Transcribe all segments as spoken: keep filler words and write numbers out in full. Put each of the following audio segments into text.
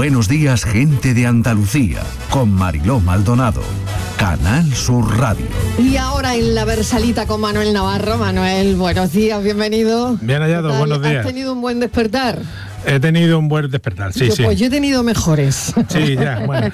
Buenos días, gente de Andalucía, con Mariló Maldonado. Canal Sur Radio. Y ahora en la Versalita con Manuel Navarro. Manuel, buenos días, bienvenido. Bien hallado, buenos días. ¿Has tenido un buen despertar? He tenido un buen despertar, sí, yo, sí. Pues yo he tenido mejores. Sí, ya, bueno.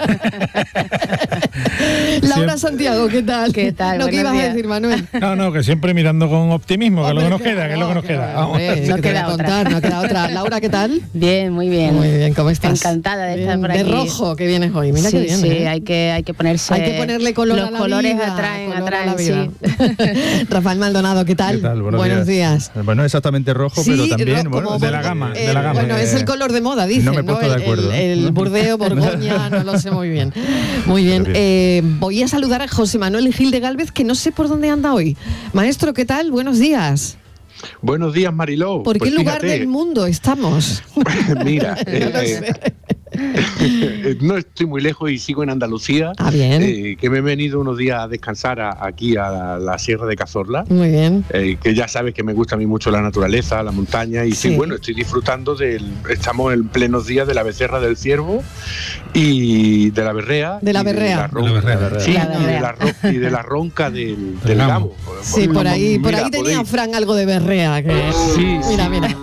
Laura Siem... Santiago, ¿qué tal? ¿Qué tal? ¿Lo que ibas días. a decir, Manuel? No, no, que siempre mirando con optimismo, que es lo que nos claro, queda, que es lo que nos claro, queda. Vamos, hombre, no queda otra. Contar, no queda otra. Laura, ¿qué tal? Bien, muy bien. Muy bien, ¿cómo estás? Encantada de bien, estar por aquí. De rojo que vienes hoy, mira sí, qué bien. Sí, ¿eh? hay que hay que ponerse. Hay que ponerle color los a la colores vida, atraen, color atraen, a la vida. sí. Rafael Maldonado, ¿qué tal? ¿Qué tal? Buenos, Buenos días. días. Bueno, exactamente rojo, sí, pero también ro- bueno, de la gama, eh, de la gama. Bueno, es el color de moda, dicen, no me he ¿no? puesto de acuerdo. El, el, el burdeo, Borgoña, no lo sé muy bien. Muy bien. bien. Eh, voy a saludar a José Manuel Gil de Gálvez, que no sé por dónde anda hoy. Maestro, ¿qué tal? Buenos días. Buenos días, Mariló. ¿Por pues qué lugar fíjate, del mundo estamos? Mira, No lo eh, sé. eh, no estoy muy lejos y sigo en Andalucía. Ah, bien. eh, que me he venido unos días a descansar a- aquí a la, la Sierra de Cazorla. Muy bien. Eh, que ya sabes que me gusta a mí mucho la naturaleza, la montaña, y sí, Sí. bueno, estoy disfrutando del. Estamos en plenos días de la becerra del ciervo y de la berrea. De la y berrea. ron- De la berrea. Sí, La y de berrea. la, ro- y de la ronca del, del Del gamo. gamo. Sí, por ahí, por Mira, ahí tenía podéis- Fran algo de berrea. Que... Sí, Mira, sí. mira.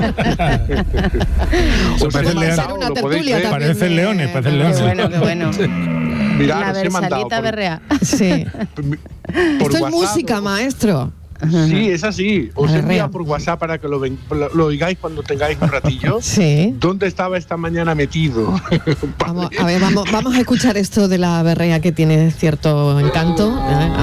Eso Os he parece Vamos a león. hacer una lo podéis tertulia ver. también. Parecen de- leones, parecen de- leones. Qué bueno, qué bueno. Mirad, La os he mandado versalita por- berrea. Sí. por Esto es WhatsApp. música, maestro. Sí, es así. Os La he berrea. enviado por WhatsApp para que lo, ven- lo, lo oigáis cuando tengáis un ratillo. Sí. ¿Dónde estaba esta mañana metido? Vamos, a ver, vamos, vamos a escuchar esto de la berrea que tiene cierto encanto. ¿eh?